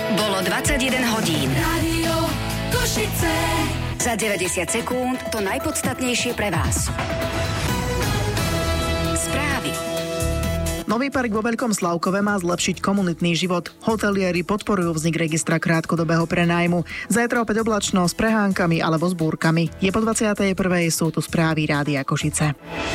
Bolo 21 hodín. Rádio Košice. Za 90 sekúnd to najpodstatnejšie pre vás. Správy. Nový park vo Veľkom Slavkove má zlepšiť komunitný život. Hotelieri podporujú vznik registra krátkodobého prenájmu. Zajtra opäť oblačno s prehánkami alebo s búrkami. Je po 21. sú tu správy Rádia Košice.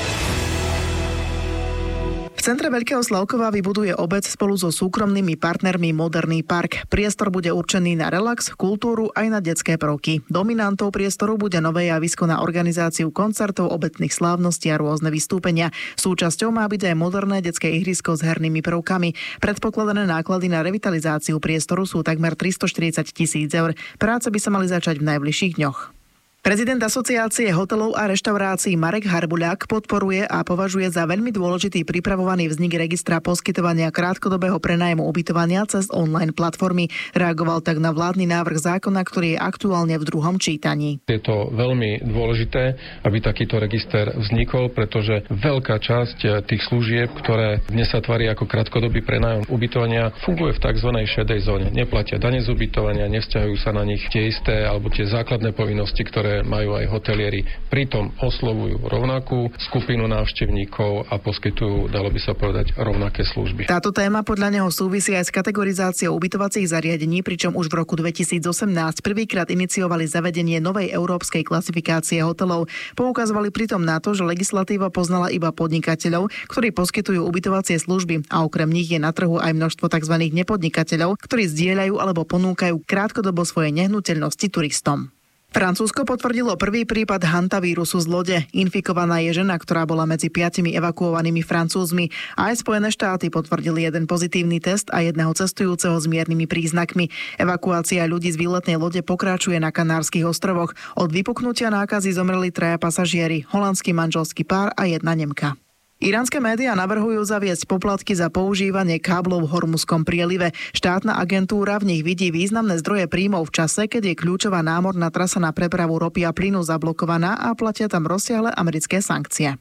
V centre Veľkého Slavkova vybuduje obec spolu so súkromnými partnermi moderný park. Priestor bude určený na relax, kultúru aj na detské prvky. Dominantou priestoru bude nové javisko na organizáciu koncertov, obetných slávností a rôzne vystúpenia. Súčasťou má byť aj moderné detské ihrisko s hernými prvkami. Predpokladané náklady na revitalizáciu priestoru sú takmer 340 000 eur. Práce by sa mali začať v najbližších dňoch. Prezident Asociácie hotelov a reštaurácií Marek Harbuľák podporuje a považuje za veľmi dôležitý pripravovaný vznik registra poskytovania krátkodobého prenájmu ubytovania cez online platformy. Reagoval tak na vládny návrh zákona, ktorý je aktuálne v druhom čítaní. Je to veľmi dôležité, aby takýto register vznikol, pretože veľká časť tých služieb, ktoré dnes sa tvári ako krátkodobý prenájom ubytovania, funguje v tzv. Šedej zóne. Neplatia dane z ubytovania, nevzťahujú sa na nich tie isté alebo tie základné povinnosti, ktoré majú aj hotelieri. Pritom oslovujú rovnakú skupinu návštevníkov a poskytujú, dalo by sa povedať, rovnaké služby. Táto téma podľa neho súvisí aj s kategorizáciou ubytovacích zariadení, pričom už v roku 2018 prvýkrát iniciovali zavedenie novej európskej klasifikácie hotelov. Poukazovali pritom na to, že legislatíva poznala iba podnikateľov, ktorí poskytujú ubytovacie služby a okrem nich je na trhu aj množstvo tzv. Nepodnikateľov, ktorí zdieľajú alebo ponúkajú krátkodobo svoje nehnuteľnosti turistom. Francúzsko potvrdilo prvý prípad hantavírusu z lode. Infikovaná je žena, ktorá bola medzi 5 evakuovanými Francúzmi. Aj Spojené štáty potvrdili jeden pozitívny test a jedného cestujúceho s miernymi príznakmi. Evakuácia ľudí z výletnej lode pokračuje na Kanárskych ostrovoch. Od vypuknutia nákazy zomreli 3 pasažieri, holandský manželský pár a jedna Nemka. Iránske médiá navrhujú zaviesť poplatky za používanie káblov v Hormuzskom prielive. Štátna agentúra v nich vidí významné zdroje príjmov v čase, keď je kľúčová námorná trasa na prepravu ropy a plynu zablokovaná a platia tam rozsiahle americké sankcie.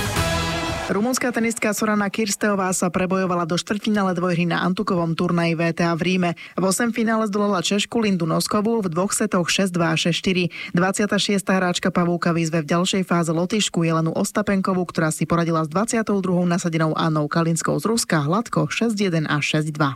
Rumunská tenistka Sorana Kirsteová sa prebojovala do štvrťfinále dvojhry na Antukovom turnaji VTA v Ríme. V 8-finále zdolala Češku Lindu Noskovú v 2 setoch 6-2 a 6-4. 26. hráčka pavúka výzve v ďalšej fáze Lotyšku Jelenu Ostapenkovú, ktorá si poradila s 22. nasadenou Annou Kalinskou z Ruska hladko 6-1 a 6-2.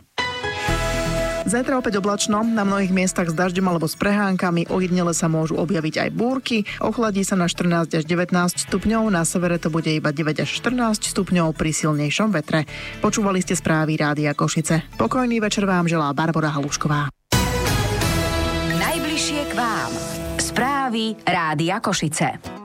Zajtra opäť oblačno, na mnohých miestach s dažďom alebo s prehánkami, ojedinele sa môžu objaviť aj búrky, ochladí sa na 14 až 19 stupňov, na severe to bude iba 9 až 14 stupňov pri silnejšom vetre. Počúvali ste správy Rádia Košice. Pokojný večer vám želá Barbora Halušková. Najbližšie k vám. Správy Rádia Košice.